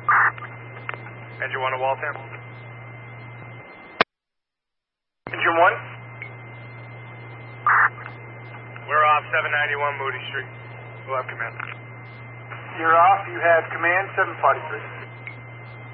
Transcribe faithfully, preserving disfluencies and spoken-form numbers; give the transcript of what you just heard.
Engine one to Waltham. Engine one. We're off seven ninety-one Moody Street. We'll have command. You're off. You have command seven forty-three.